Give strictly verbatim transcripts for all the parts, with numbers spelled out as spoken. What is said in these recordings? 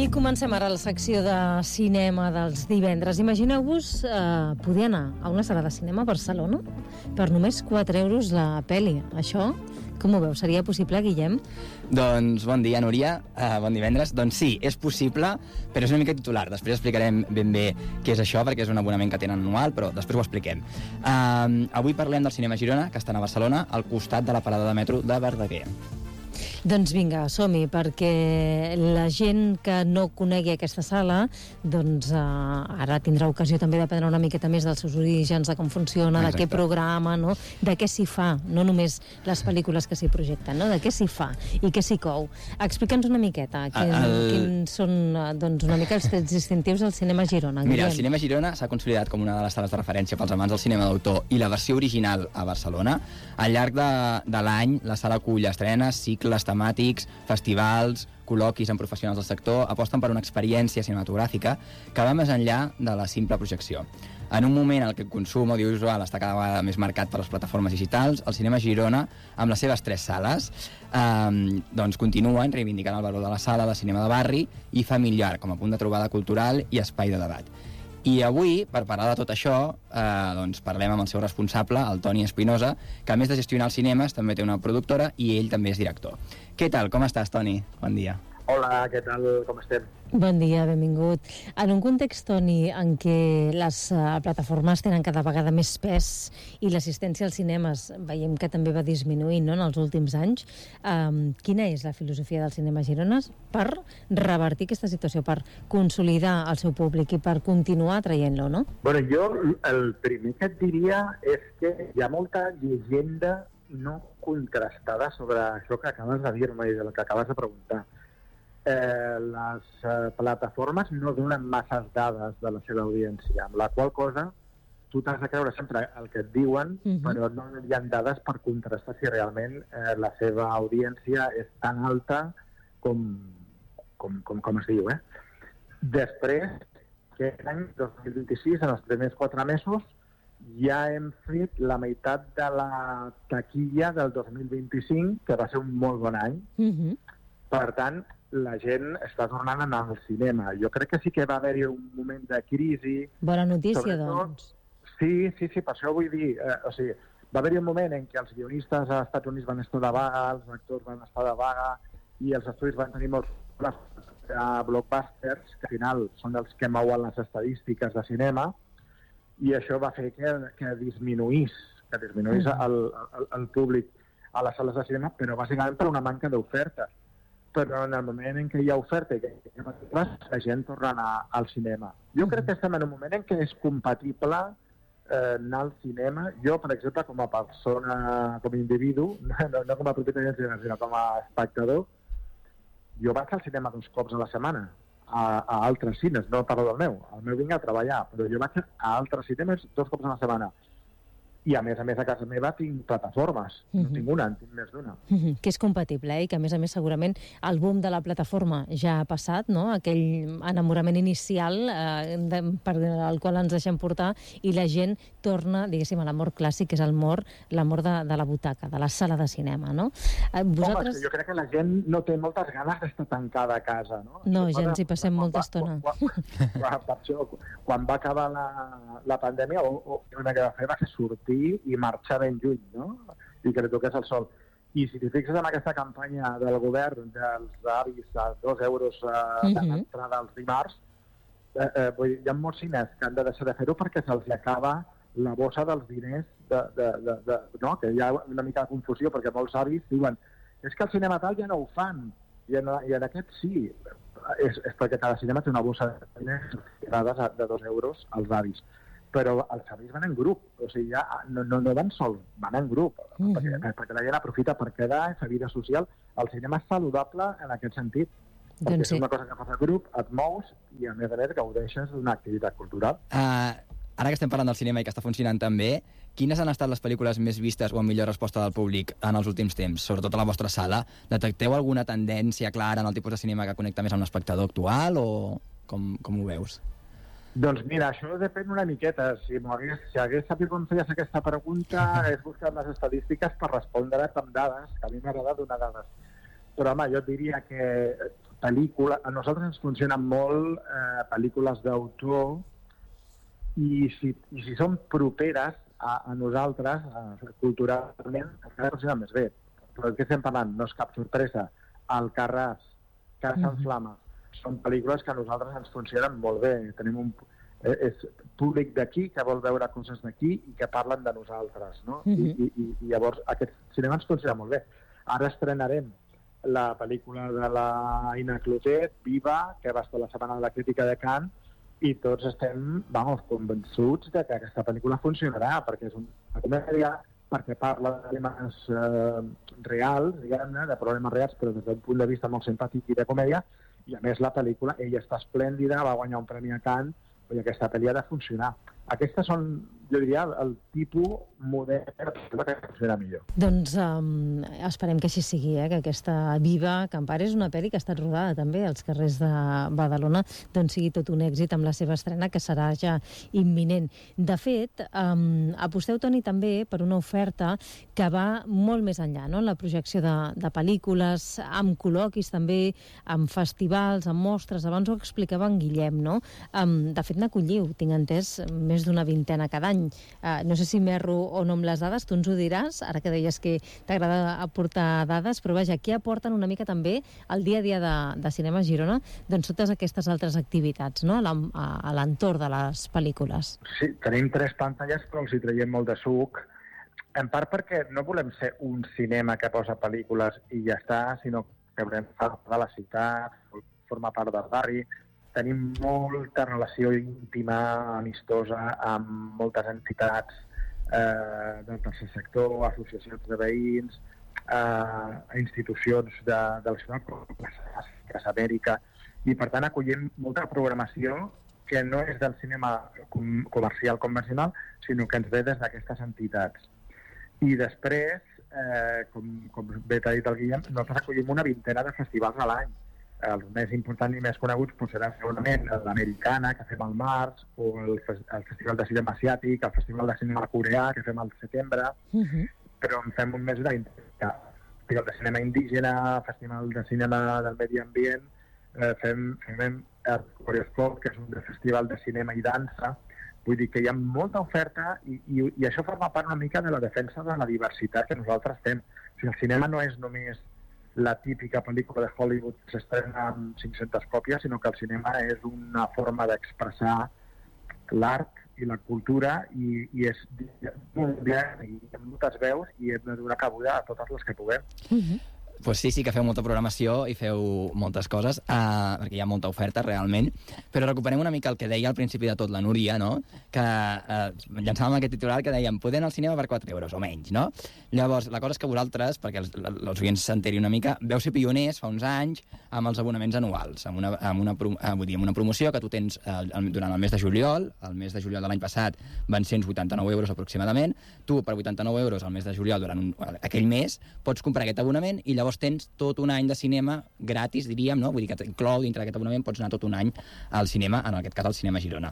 I comencem ara la secció de cinema dels divendres. Imagineu-vos eh, poder anar a una sala de cinema a Barcelona per només quatre euros la pel·li. Això, com ho veus? Seria possible, Guillem? Doncs bon dia, Núria. Uh, bon divendres. Doncs sí, és possible, però és una mica titular. Després explicarem ben bé què és això, perquè és un abonament que tenen anual, però després ho expliquem. Uh, avui parlem del Cinema Girona, que està a Barcelona, al costat de la parada de metro de Verdaguer. Doncs vinga, som-hi, perquè la gent que no conegui aquesta sala, doncs eh, ara tindrà ocasió també d'aprendre una miqueta més dels seus orígens, de com funciona, Exacte. de què programa, no? De què s'hi fa, no només les pel·lícules que s'hi projecten, no? De què s'hi fa i què s'hi cou. Explica'ns una miqueta quin, el... quins són doncs, una mica els trets distintius del Cinema Girona. Mira, el Cinema Girona s'ha consolidat com una de les sales de referència pels amants del cinema d'autor i la versió original a Barcelona. Al llarg de, de l'any, la sala acull estrenes, cicles temàtics, festivals, col·loquis amb professionals del sector, aposten per una experiència cinematogràfica que va més enllà de la simple projecció. En un moment en què el consum audiovisual està cada vegada més marcat per les plataformes digitals, el Cinema Girona, amb les seves tres sales, eh, doncs continuen reivindicant el valor de la sala de cinema de barri i familiar com a punt de trobada cultural i espai de debat. I avui, per parlar de tot això, eh, doncs parlem amb el seu responsable, el Toni Espinosa, que a més de gestionar els cinemes també té una productora i ell també és director. Què tal? Com estàs, Toni? Bon dia. Hola, què tal? Com estem? Bon dia, benvingut. En un context, Toni, en què les uh, plataformes tenen cada vegada més pes i l'assistència als cinemes veiem que també va disminuint, no?, en els últims anys, um, quina és la filosofia del Cinema Girona per revertir aquesta situació, per consolidar el seu públic i per continuar traient-lo, no? Bueno, jo el primer que et diria és que hi ha molta llegenda no contrastada sobre això que acabes de dir-me i del que acabes de preguntar. Eh, les eh, plataformes no donen masses dades de la seva audiència, amb la qual cosa tu t'has de creure sempre el que et diuen, uh-huh. però no hi ha dades per contrastar si realment eh, la seva audiència és tan alta com, com, com, com es diu. Eh? Després, que l'any dos mil vint-i-sis, en els primers quatre mesos, ja hem fet la meitat de la taquilla del dos mil vint-i-cinc, que va ser un molt bon any. Uh-huh. Per tant, la gent està tornant a anar al cinema. Jo crec que sí que va haver-hi un moment de crisi. Bona notícia, sobretot, doncs. Sí, sí, sí, per això vull dir... Eh, o sigui, va haver-hi un moment en què els guionistes als Estats Units van estar de vaga, els actors van estar de vaga, i els estudis van tenir molts blockbusters, que al final són els que mouen les estadístiques de cinema, i això va fer que, que disminuís, que disminuís mm. el, el, el públic a les sales de cinema, però bàsicament per una manca d'oferta. Però en el moment en què hi ha oferta i que hi ha pel·lícules, la gent torna a anar al cinema. Jo crec que estem en un moment en què és compatible eh, anar al cinema. Jo, per exemple, com a persona, com a individu, no, no com a propietari del cinema, sinó com a espectador, jo vaig al cinema dos cops a la setmana, a, a altres cines, no parlo del meu. El meu vinc a treballar, però jo vaig a altres cinemes dos cops a la setmana. I a més a més a casa meva tinc plataformes, no uh-huh. tinc una, en tinc més d'una. Uh-huh. Que és compatible, eh? I que a més a més segurament el boom de la plataforma ja ha passat, no? Aquell enamorament inicial eh, de, per el qual ens deixem portar, i la gent torna, diguéssim, a l'amor clàssic, que és l'amor l'amor de, de la butaca, de la sala de cinema, no? Eh, vosaltres... Home, jo crec que la gent no té moltes ganes d'estar tancada a casa, no? No, ja ens hi passem molta estona. Quan, quan, quan, per això, quan va acabar la, la pandèmia, o, o una que va fer va ser sortir i marxar ben lluny, no? I que li toqués el sol. I si t'hi fixes en aquesta campanya del govern dels avis a dos euros eh, uh-huh. de l'entrada als dimarts, eh, eh, vull dir, hi ha molts cines que han de deixar de fer-ho perquè se'ls acaba la bossa dels diners, de, de, de, de, no? Que hi ha una mica de confusió, perquè molts avis diuen és que al cinema tal ja no ho fan, i en, i en aquest sí. És, és perquè cada cinema té una bossa de diners de dos euros als avis. Però els avis van en grup, o sigui, ja no, no, no van sols, van en grup, uh-huh. perquè, perquè la gent aprofita per quedar, fer vida social. El cinema és saludable en aquest sentit, perquè doncs sí. És una cosa que fas a grup, et mous, i a més a més gaudeixes d'una activitat cultural. Uh, ara que estem parlant del cinema i que està funcionant tan bé, quines han estat les pel·lícules més vistes o amb millor resposta del públic en els últims temps, sobretot a la vostra sala? Detecteu alguna tendència clara en el tipus de cinema que connecta més amb l'espectador actual, o com, com ho veus? Doncs mira, això depèn una miqueta. Si, hagués, si hagués sabut com feies aquesta pregunta, hagués buscat les estadístiques per respondre amb dades, que a mi m'agrada donar dades. Però, home, jo et diria que pel·lícula... A nosaltres ens funcionen molt eh, pel·lícules d'autor i si, i si són properes a, a nosaltres, a, culturalment, encara funciona més bé. Però el que estem parlant no és cap sorpresa. Alcarràs, Casa en Flames, són pel·lícules que a nosaltres ens funcionen molt bé. Tenim un... és públic d'aquí que vol veure coses d'aquí i que parlen de nosaltres, no? Uh-huh. I, i, I llavors aquest cinema ens funciona molt bé. Ara estrenarem la pel·lícula de la Ina Clotet, Viva, que va estar la Setmana de la Crítica de Cannes, i tots estem, vamos, convençuts de que aquesta pel·lícula funcionarà, perquè és una comèdia, perquè parla de temes eh, reals, diguem-ne, de problemes reals, però des d'un punt de vista molt simpàtic i de comèdia, i a més la pel·lícula, ella està esplèndida, va guanyar un premi a Cannes, i aquesta pel·li ha de funcionar. Aquestes són, jo diria, el, el tipus modern que funciona millor. Doncs um, esperem que així sigui, eh? Que aquesta Viva, que en part és una pel·li que ha estat rodada també als carrers de Badalona, doncs sigui tot un èxit amb la seva estrena, que serà ja imminent. De fet, um, aposteu, Toni, també per una oferta que va molt més enllà, no? En la projecció de, de pel·lícules, amb col·loquis també, amb festivals, amb mostres. Abans ho explicava en Guillem, no? Um, de fet, n'acolliu, tinc entès, més d'una vintena cada any. Uh, no sé si m'erro o no amb les dades, tu ens ho diràs, ara que deies que t'agrada aportar dades, però vaja, aquí aporten una mica també el dia a dia de, de Cinema Girona, doncs totes aquestes altres activitats, no?, a l'entorn de les pel·lícules. Sí, tenim tres pantalles, però els hi traiem molt de suc, en part perquè no volem ser un cinema que posa pel·lícules i ja està, sinó que volem fer part de la ciutat, formar part del barri. Tenim molta relació íntima, amistosa, amb moltes entitats eh, del tercer sector, associacions de veïns, eh, institucions de, de la ciutat, com Casa Amèrica, i per tant acollim molta programació que no és del cinema com, comercial convencional, sinó que ens ve des d'aquestes entitats. I després, eh, com, com bé t'ha dit el Guillem, nosaltres acollim una vintena de festivals a l'any. Els més importants i més coneguts pues, seran segurament l'Americana, que fem al març, o el, el Festival de Cinema Asiàtic, el Festival de Cinema Coreà, que fem al setembre, uh-huh. Però en fem un mes d'intensitat. Festival de Cinema Indígena, Festival de Cinema del Medi Ambient, eh, fem, fem el Coreoscop, que és un festival de cinema i dansa. Vull dir que hi ha molta oferta i, i, i això forma part una mica de la defensa de la diversitat que nosaltres fem. O sigui, el cinema no és només la típica pel·lícula de Hollywood que s'estrena amb cinc-centes còpies, sinó que el cinema és una forma d'expressar l'art i la cultura i, i és molt bé, i amb moltes veus i hem de donar cabuda a totes les que puguem. Uh-huh. Pues sí, sí que feu molta programació i feu moltes coses, uh, perquè hi ha molta oferta, realment. Però recuperem una mica el que deia al principi de tot la Núria, no?, que uh, llançàvem aquest titular que dèiem poder anar al cinema per quatre euros, o menys, no? Llavors, la cosa és que vosaltres, perquè els, els oients s'enterin una mica, veu ser pioners fa uns anys amb els abonaments anuals, amb una, amb una, uh, vull dir, amb una promoció que tu tens uh, durant el mes de juliol. El mes de juliol de l'any passat van ser uns vuitanta-nou euros aproximadament. Tu, per vuitanta-nou euros al mes de juliol, durant un, aquell mes, pots comprar aquest abonament i llavors tens tot un any de cinema gratis, diríem, no? Vull dir que inclou dintre d'aquest abonament, pots anar tot un any al cinema, en aquest cas al Cinema Girona.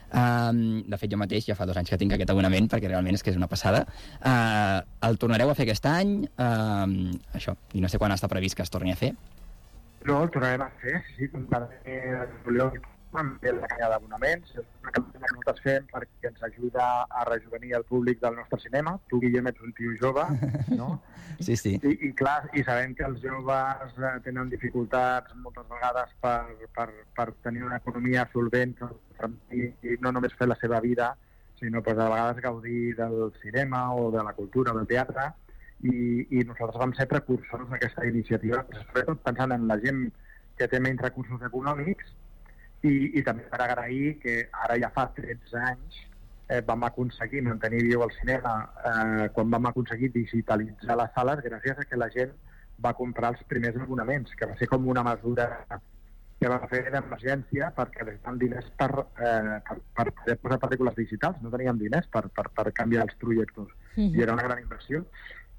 Um, de fet, jo mateix ja fa dos anys que tinc aquest abonament, perquè realment és que és una passada. Uh, el tornareu a fer aquest any, uh, això, i no sé quan està previst que es torni a fer. No, el tornarem a fer, sí, com cada juliol amb la canya d'abonaments. És una campanya que nosaltres fem perquè ens ajuda a rejuvenir el públic del nostre cinema. Tu, Guillem, ets un tio jove, no? Sí, sí. I, i clar, i sabem que els joves tenen dificultats moltes vegades per, per, per tenir una economia solvent i, i no només fer la seva vida, sinó pues, a vegades gaudir del cinema o de la cultura o del teatre. I, i nosaltres vam ser precursors d'aquesta iniciativa, sobretot pensant en la gent que té menys recursos econòmics. I, i també per agrair que ara ja fa tretze anys eh, vam aconseguir mantenir viu el cinema eh, quan vam aconseguir digitalitzar les sales gràcies a que la gent va comprar els primers abonaments, que va ser com una mesura que va fer d'emergència perquè necessitàvem diners per, eh, per, per poder posar pel·lícules digitals. No teníem diners per, per, per canviar els projectors. Mm-hmm. I era una gran inversió.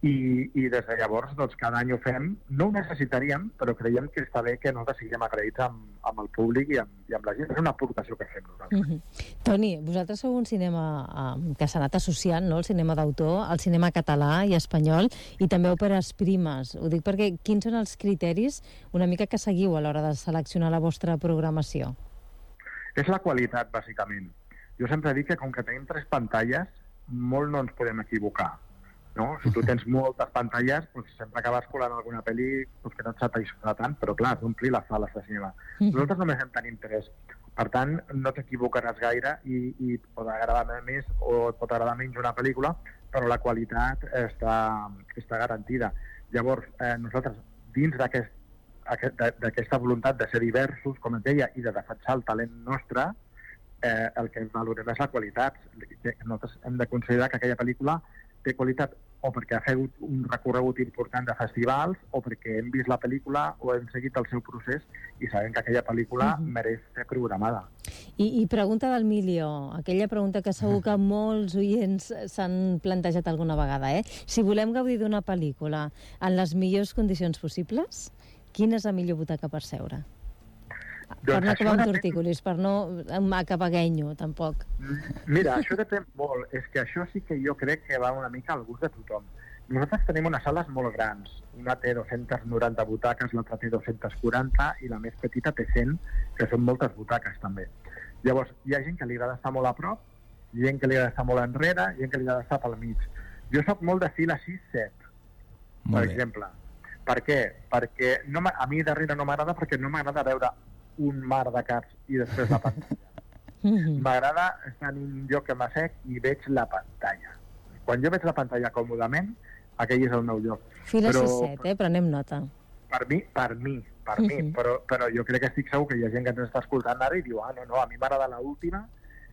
I, i des de llavors, doncs, cada any ho fem. No ho necessitaríem, però creiem que està bé que nosaltres siguem agraïts amb, amb el públic i amb, i amb la gent. És una aportació que fem nosaltres. Mm -hmm. Toni, vosaltres sou un cinema um, que s'ha anat associant, no?, el cinema d'autor, el cinema català i espanyol, i també òperes primes. Ho dic perquè quins són els criteris una mica que seguiu a l'hora de seleccionar la vostra programació? És la qualitat, bàsicament. Jo sempre dic que com que tenim tres pantalles, molt no ens podem equivocar. No? Si tu tens moltes pantalles, doncs sempre acabes colant alguna pel·li doncs que no et satisfà tant, però clar, d'omplir les sales de cinema. Nosaltres només en tenim tres. Per tant, no t'equivocaràs gaire i, i pot agradar més o et pot agradar menys una pel·lícula, però la qualitat està, està garantida. Llavors, eh, nosaltres, dins d'aquest, aquest, d'aquesta voluntat de ser diversos, com et deia, i de defensar el talent nostre, eh, el que valorem és la qualitat. Nosaltres hem de considerar que aquella pel·lícula té qualitat o perquè ha fet un recorregut important de festivals o perquè hem vist la pel·lícula o hem seguit el seu procés i sabem que aquella pel·lícula uh-huh. mereix ser programada. I, I pregunta del milió, aquella pregunta que segur que molts oients s'han plantejat alguna vegada, eh? Si volem gaudir d'una pel·lícula en les millors condicions possibles, quina és la millor butaca per seure? Per no acabar amb tortícolis, per no acabar guenyo, tampoc. Mira, això depèn molt. És que això sí que jo crec que va una mica al gust de tothom. Nosaltres tenim unes sales molt grans. Una té dues-centes noranta butaques, l'altra té dues-centes quaranta i la més petita té cent, que són moltes butaques també. Llavors, hi ha gent que li agrada estar molt a prop, gent que li agrada estar molt enrere, gent que li agrada estar pel mig. Jo soc molt de fila sis set, per exemple. Per què? Perquè no a mi darrere no m'agrada perquè no m'agrada veure un mar de caps i després la pantalla. M'agrada estar en un lloc que m'assec i veig la pantalla. Quan jo veig la pantalla còmodament, aquell és el meu lloc. Fila sis set, eh? Prenem nota. Per mi, per mi, per mi. Però, però jo crec que estic segur que hi ha gent que ens està escoltant ara i diu, ah, no, no, a mi m'agrada l'última,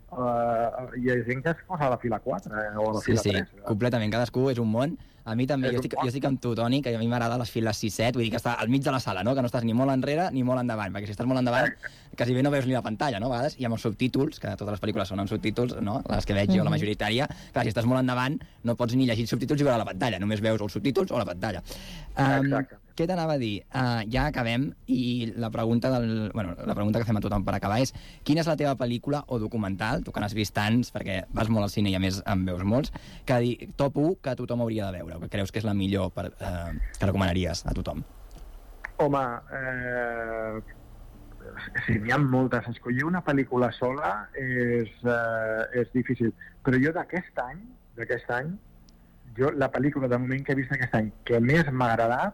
uh, hi ha gent que es posa a la fila quatre eh, o a la sí, fila sí, tres. Sí, completament, cadascú és un món. A mi també, jo estic, jo estic amb tu, Toni, que a mi m'agrada les files sis set, vull dir que està al mig de la sala, no? Que no estàs ni molt enrere ni molt endavant, perquè si estàs molt endavant quasi bé no veus ni la pantalla, no? A vegades, i amb els subtítols, que totes les pel·lícules són amb subtítols, no? Les que veig jo, la majoritària, clar, si estàs molt endavant no pots ni llegir subtítols i veure la pantalla, només veus els subtítols o la pantalla. Um, què t'anava a dir? Uh, ja acabem, i la pregunta, del, bueno, la pregunta que fem a tothom per acabar és quina és la teva pel·lícula o documental, tu que n'has vist tants, perquè vas molt al cine i a més en veus molts, que di, top u que tothom hauria de veure, o que creus que és la millor per, eh, que recomanaries a tothom? Home, eh, sí, n'hi ha moltes. Escollir una pel·lícula sola és, eh, és difícil. Però jo d'aquest any, d'aquest any, jo la pel·lícula de moment que he vist aquest any que més m'ha agradat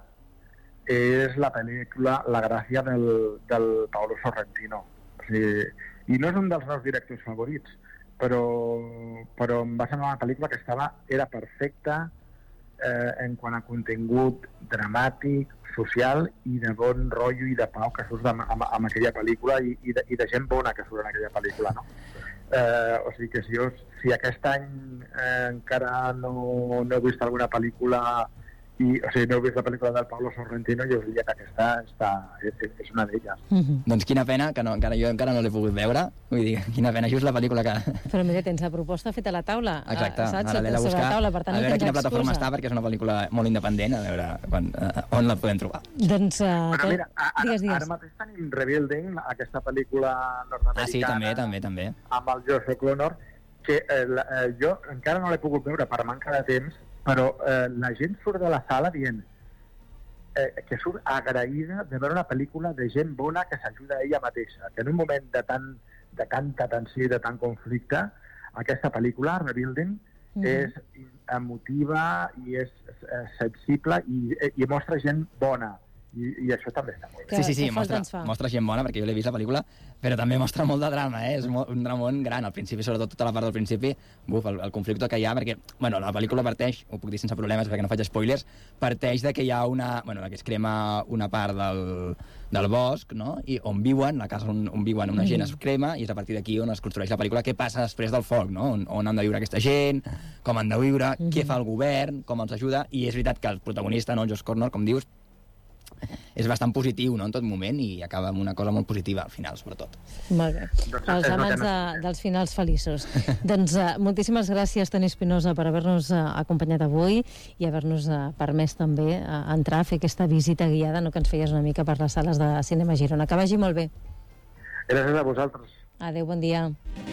és la pel·lícula La gràcia del, del Paolo Sorrentino. O sigui, i no és un dels meus directors favorits, però, però em va semblar una pel·lícula que estava, era perfecta eh, en quant a contingut dramàtic, social i de bon rotllo i de pau que surt amb, amb, amb aquella pel·lícula i, i, de, i de gent bona que surt en aquella pel·lícula, no? Eh, o sigui que si, jo, si aquest any eh, encara no, no he vist alguna pel·lícula i, o sigui, no he vist la pel·lícula del Paolo Sorrentino, jo diria que aquesta està, és, és una d'elles. Mm-hmm. Doncs quina pena, que no, encara, jo encara no l'he pogut veure. Vull dir, quina pena, just la pel·lícula que... Però mira, tens la proposta feta a la taula. Exacte, saps? ara l'he de buscar, taula, per tant, a veure no quina excusa. plataforma està, perquè és una pel·lícula molt independent, a veure quan, uh, on la podem trobar. Doncs, uh, Però mira, ara, digues, digues. ara mateix tenim Rebuilding, aquesta pel·lícula nord-americana. Ah, sí, també, també, també. Amb el Josh O'Connor, que eh, la, eh, jo encara no l'he pogut veure per manca de temps, però eh, la gent surt de la sala dient eh, que surt agraïda de veure una pel·lícula de gent bona que s'ajuda a ella mateixa, que en un moment de, tan, de tanta tensió i de tant conflicte, aquesta pel·lícula, Rebuilding, mm-hmm. és emotiva i és eh, sensible i, i mostra gent bona. I, i això també està molt bé. Sí, sí, sí, mostra, mostra gent bona, perquè jo l'he vist la pel·lícula, però també mostra molt de drama, eh? És un dramón gran, al principi, sobretot tota la part del principi, buf, el, el conflicte que hi ha, perquè, bueno, la pel·lícula parteix, ho puc dir sense problemes perquè no faig spoilers, parteix de que hi ha una, bueno, que es crema una part del, del bosc, no?, i on viuen, la casa on, on viuen una gent es crema, i és a partir d'aquí on es construeix la pel·lícula, què passa després del foc, no?, on, on han de viure aquesta gent, com han de viure, què fa el govern, com els ajuda, i és veritat que el protagonista, no, el Josh O'Connor, com dius, és bastant positiu, no?, en tot moment, i acaba amb una cosa molt positiva, al final, sobretot. Molt bé. Els amants de, dels finals feliços. Doncs uh, moltíssimes gràcies, Toni Espinosa, per haver-nos uh, acompanyat avui i haver-nos uh, permès també uh, entrar a fer aquesta visita guiada, no, que ens feies una mica per les sales de Cinema Girona. Que vagi molt bé. Gràcies a vosaltres. Adéu, bon dia.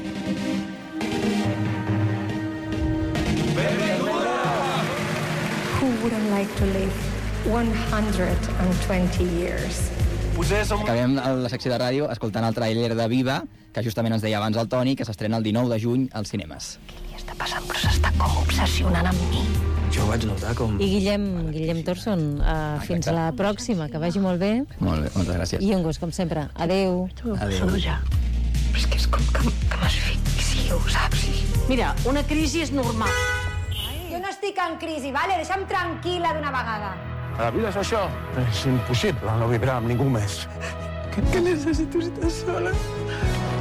Who wouldn't like to live one hundred twenty years? Acabem la secció de ràdio escoltant el tràiler de Viva, que justament ens deia abans el Toni, que s'estrena el dinou de juny als cinemes. Què li està passant? Però s'està com obsessionant amb mi. Jo vaig notar com... I Guillem, Guillem Torson, uh, fins a la pròxima, que vagi molt bé. Molt bé, moltes gràcies. I un gust, com sempre. Adéu. Adéu. Ja. Però és que és com que, que m'asfixio, saps? Mira, una crisi és normal. Jo no estic en crisi, vale? Deixa'm tranquil·la d'una vegada. A la vida és això. És impossible no vibrar amb ningú més. Que, que necessito estar sola.